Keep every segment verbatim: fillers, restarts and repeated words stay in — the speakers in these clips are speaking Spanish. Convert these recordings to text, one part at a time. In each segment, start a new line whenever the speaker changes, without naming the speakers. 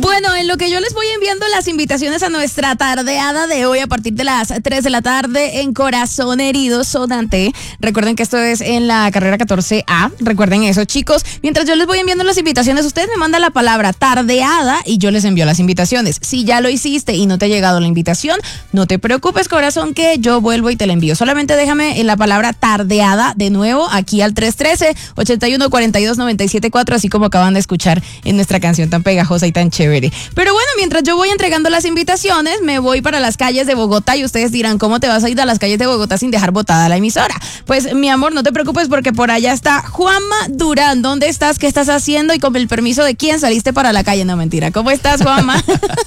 Bueno, en lo que yo les voy enviando las invitaciones a nuestra tardeada de hoy a partir de las tres de la tarde en Corazón Herido Sonante. Recuerden que esto es en la carrera catorce A. Recuerden eso, chicos. Mientras yo les voy enviando las invitaciones, ustedes me mandan la palabra tardeada y yo les envío las invitaciones. Si ya lo hiciste y no te ha llegado la invitación, no te preocupes, corazón, que yo vuelvo y te la envío. Solamente déjame en la palabra tardeada de nuevo aquí al tres uno tres, ocho uno cuatro dos, nueve siete cuatro, así como acaban de escuchar en nuestra canción tan pegajosa y tan chévere. Pero bueno, mientras yo voy entregando las invitaciones, me voy para las calles de Bogotá y ustedes dirán, ¿cómo te vas a ir a las calles de Bogotá sin dejar botada la emisora? Pues mi amor, no te preocupes porque por allá está Juanma Durán. ¿Dónde estás? ¿Qué estás haciendo? Y con el permiso de quién saliste para la calle. No, mentira. ¿Cómo estás, Juanma?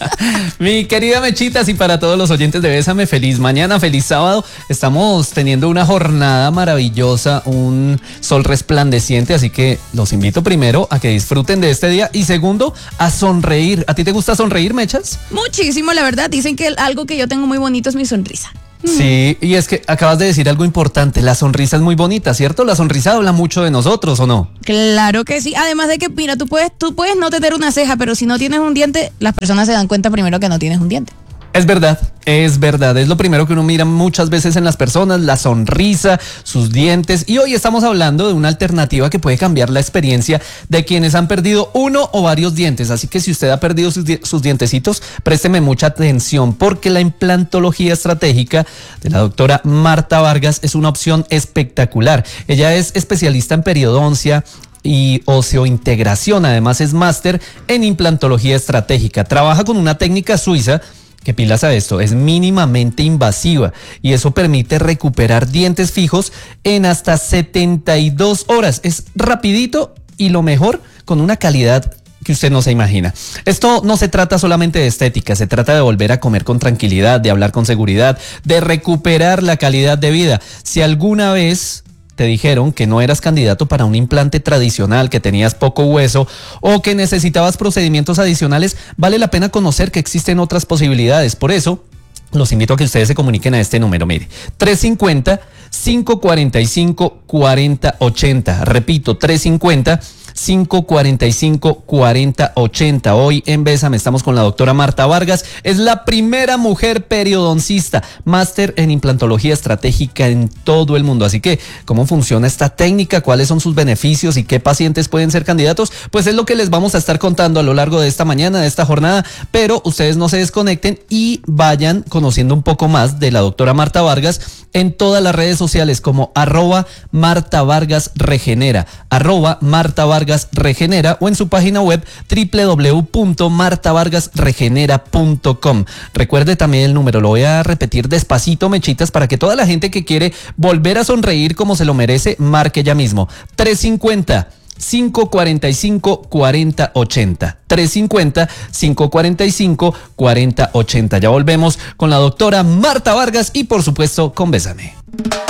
Mi querida Mechitas, y para todos los oyentes de Bésame, feliz mañana, feliz sábado. Estamos teniendo una jornada maravillosa, un sol resplandeciente, así que los invito primero a que disfruten de este día y segundo, a sonreír. ¿A ti te gusta sonreír, Mechas?
Muchísimo, la verdad. Dicen que algo que yo tengo muy bonito es mi sonrisa.
Sí, y es que acabas de decir algo importante, la sonrisa es muy bonita, ¿cierto? La sonrisa habla mucho de nosotros, ¿o no?
Claro que sí, además de que, mira, tú puedes, tú puedes no tener una ceja, pero si no tienes un diente, las personas se dan cuenta primero que no tienes un diente.
Es verdad, es verdad, es lo primero que uno mira muchas veces en las personas, la sonrisa, sus dientes, y hoy estamos hablando de una alternativa que puede cambiar la experiencia de quienes han perdido uno o varios dientes, así que si usted ha perdido sus, di- sus dientecitos, présteme mucha atención porque la implantología estratégica de la doctora Marta Vargas es una opción espectacular. Ella es especialista en periodoncia y oseointegración, además es máster en implantología estratégica, trabaja con una técnica suiza que, pilas a esto, es mínimamente invasiva y eso permite recuperar dientes fijos en hasta setenta y dos horas. Es rapidito y lo mejor, con una calidad que usted no se imagina. Esto no se trata solamente de estética, se trata de volver a comer con tranquilidad, de hablar con seguridad, de recuperar la calidad de vida. Si alguna vez te dijeron que no eras candidato para un implante tradicional, que tenías poco hueso o que necesitabas procedimientos adicionales, vale la pena conocer que existen otras posibilidades. Por eso, los invito a que ustedes se comuniquen a este número, mire, tres cinco cero, cinco cuatro cinco, cuatro cero ocho cero. Repito, tres cinco cero, cinco cuatro cinco, cuatro cero ocho cero. Hoy en Bésame estamos con la doctora Marta Vargas. Es la primera mujer periodoncista, máster en implantología estratégica en todo el mundo. Así que, ¿cómo funciona esta técnica? ¿Cuáles son sus beneficios y qué pacientes pueden ser candidatos? Pues es lo que les vamos a estar contando a lo largo de esta mañana, de esta jornada. Pero ustedes no se desconecten y vayan conociendo un poco más de la doctora Marta Vargas en todas las redes sociales como arroba Marta Vargas Regenera, arroba Marta Vargas Regenera o en su página web doble u doble u doble u punto marta vargas regenera punto com. Recuerde también el número, lo voy a repetir despacito, Mechitas, para que toda la gente que quiere volver a sonreír como se lo merece, marque ya mismo. tres cinco cero, cinco cuatro cinco, cuatro cero ocho cero. tres cinco cero, cinco cuatro cinco, cuatro cero ocho cero. Ya volvemos con la doctora Marta Vargas y por supuesto con Bésame.